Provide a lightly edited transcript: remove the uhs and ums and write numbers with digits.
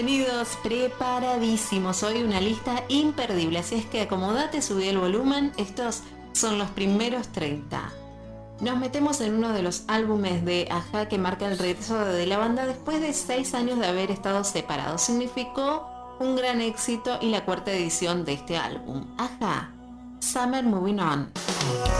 Bienvenidos, preparadísimos. Hoy una lista imperdible, así es que acomodate, subí el volumen. Estos son los primeros 30. Nos metemos en uno de los álbumes de Ajá que marca el regreso de la banda después de 6 años de haber estado separados. Significó un gran éxito y la cuarta edición de este álbum. Ajá, Summer Moving On.